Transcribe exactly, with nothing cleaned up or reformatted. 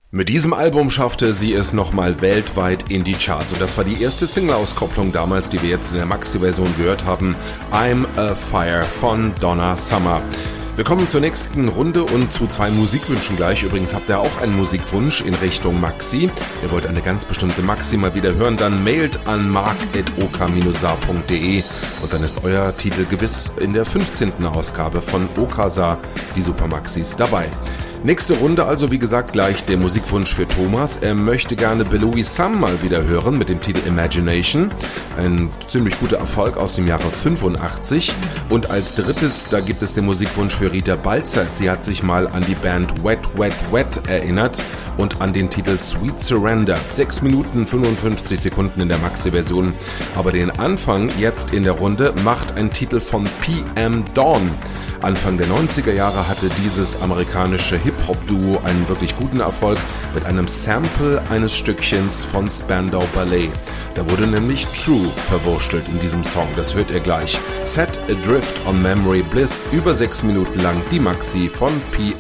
Mit diesem Album schaffte sie es nochmal weltweit in die Charts und das war die erste Single-Auskopplung damals, die wir jetzt in der Maxi-Version gehört haben, I'm a Fire von Donna Summer. Wir kommen zur nächsten Runde und zu zwei Musikwünschen gleich. Übrigens habt ihr auch einen Musikwunsch in Richtung Maxi. Ihr wollt eine ganz bestimmte Maxi mal wieder hören, dann mailt an mark at oka saar punkt de und dann ist euer Titel gewiss in der fünfzehnten Ausgabe von Okasa, die Supermaxis, dabei. Nächste Runde also, wie gesagt, gleich der Musikwunsch für Thomas. Er möchte gerne Belouis Sam mal wieder hören mit dem Titel Imagination. Ein ziemlich guter Erfolg aus dem Jahre fünfundachtzig. Und als drittes, da gibt es den Musikwunsch für Rita Balzert. Sie hat sich mal an die Band Wet Wet Wet erinnert und an den Titel Sweet Surrender. sechs Minuten fünfundfünfzig Sekunden in der Maxi-Version. Aber den Anfang jetzt in der Runde macht ein Titel von P M Dawn. Anfang der neunziger Jahre hatte dieses amerikanische Hip-Hop-Duo einen wirklich guten Erfolg mit einem Sample eines Stückchens von Spandau Ballet. Da wurde nämlich True verwurstelt in diesem Song, das hört ihr gleich. Set Adrift on Memory Bliss, über sechs Minuten lang die Maxi von P